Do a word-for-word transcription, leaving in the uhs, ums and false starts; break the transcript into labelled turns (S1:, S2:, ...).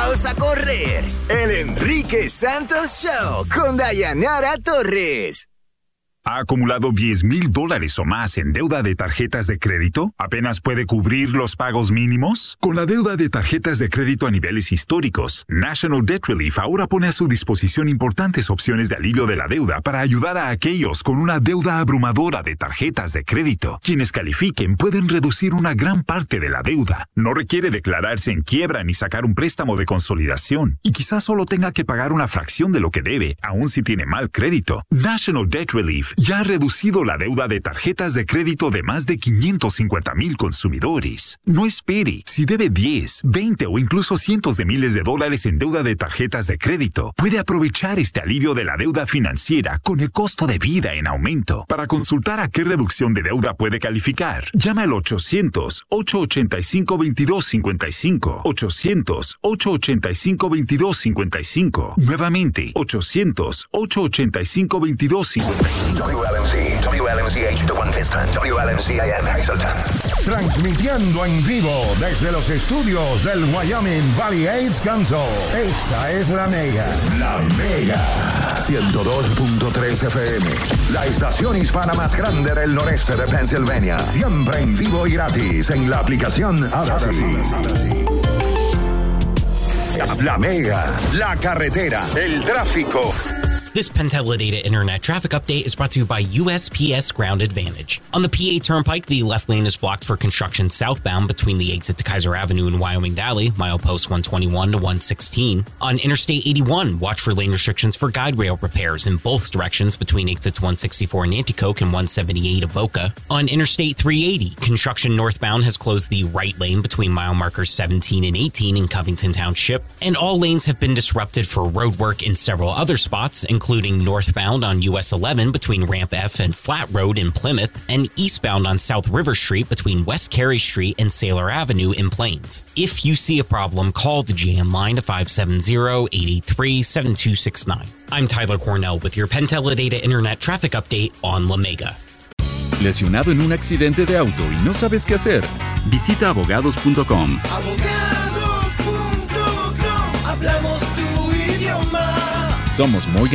S1: Echaos a correr. El Enrique Santos Show con Dayanara Torres.
S2: ¿Ha acumulado diez mil dólares o más en deuda de tarjetas de crédito? ¿Apenas puede cubrir los pagos mínimos? Con la deuda de tarjetas de crédito a niveles históricos, National Debt Relief ahora pone a su disposición importantes opciones de alivio de la deuda para ayudar a aquellos con una deuda abrumadora de tarjetas de crédito. Quienes califiquen pueden reducir una gran parte de la deuda. No requiere declararse en quiebra ni sacar un préstamo de consolidación. Y quizás solo tenga que pagar una fracción de lo que debe, aun si tiene mal crédito. National Debt Relief ya ha reducido la deuda de tarjetas de crédito de más de quinientos cincuenta mil consumidores. No espere. Si debe diez, veinte o incluso cientos de miles de dólares en deuda de tarjetas de crédito, puede aprovechar este alivio de la deuda financiera con el costo de vida en aumento. Para consultar a qué reducción de deuda puede calificar, llama al ochocientos, ocho ochenta y cinco, veintidós cincuenta y cinco. ochocientos, ocho ochenta y cinco, veintidós cincuenta y cinco. Nuevamente, ochocientos, ocho ochenta y cinco, veintidós cincuenta y cinco.
S3: W L M C, W L M C H de One Piston, W L M C I M Hazleton.
S4: Transmitiendo en vivo desde los estudios del Wyoming Valley AIDS Council. Esta es La Mega. La Mega.
S3: ciento dos punto tres F M. La estación hispana más grande del noreste de Pennsylvania. Siempre en vivo y gratis en la aplicación Odyssey. La Mega. La carretera. El tráfico.
S5: This Pentelidata Internet traffic update is brought to you by U S P S Ground Advantage. On the P A Turnpike, the left lane is blocked for construction southbound between the exit to Kaiser Avenue and Wyoming Valley, milepost one twenty-one to one sixteen. On Interstate eighty-one, watch for lane restrictions for guide rail repairs in both directions between exits one sixty-four Nanticoke and one seventy-eight Avoca. On Interstate three eighty, construction northbound has closed the right lane between mile markers seventeen and eighteen in Covington Township, and all lanes have been disrupted for road work in several other spots, including northbound on U S eleven between Ramp F and Flat Road in Plymouth, and eastbound on South River Street between West Carey Street and Sailor Avenue in Plains. If you see a problem, call the J M line to five seven zero, eight eight three, seven two six nine. I'm Tyler Cornell with your Pentelidata Internet traffic update on La Mega.
S6: ¿Lesionado en un accidente de auto y no sabes qué hacer? Visita abogados punto com.
S7: abogados punto com. Hablamos tu idioma.
S6: Somos Morgan